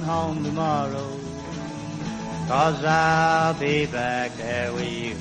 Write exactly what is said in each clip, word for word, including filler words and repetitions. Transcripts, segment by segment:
home tomorrow, 'cause I'll be back there with you.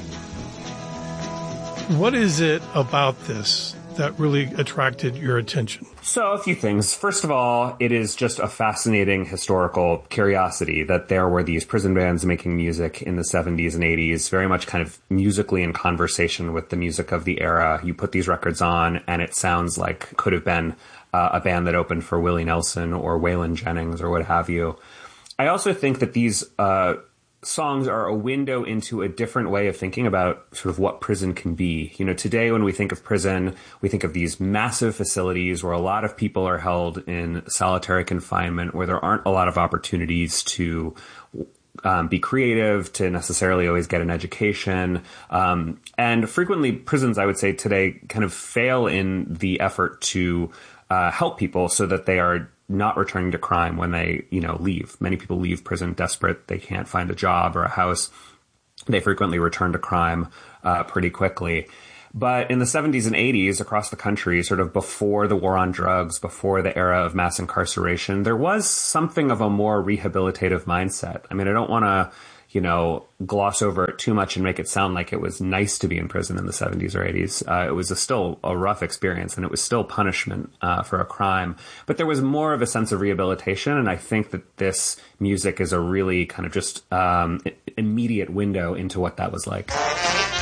What is it about this that really attracted your attention? So a few things. First of all, it is just a fascinating historical curiosity that there were these prison bands making music in the seventies and eighties, very much kind of musically in conversation with the music of the era. You put these records on and it sounds like could have been uh, a band that opened for Willie Nelson or Waylon Jennings or what have you. I also think that these uh songs are a window into a different way of thinking about sort of what prison can be. You know, today when we think of prison, we think of these massive facilities where a lot of people are held in solitary confinement, where there aren't a lot of opportunities to um, be creative, to necessarily always get an education. Um, and frequently prisons, I would say today, kind of fail in the effort to uh, help people so that they are not returning to crime when they, you know, leave. Many people leave prison desperate. They can't find a job or a house. They frequently return to crime uh, pretty quickly. But in the seventies and eighties across the country, sort of before the war on drugs, before the era of mass incarceration, there was something of a more rehabilitative mindset. I mean, I don't want to, you know, gloss over it too much and make it sound like it was nice to be in prison in the seventies or eighties. Uh, it was a still a rough experience, and it was still punishment uh, for a crime. But there was more of a sense of rehabilitation, and I think that this music is a really kind of just um, immediate window into what that was like.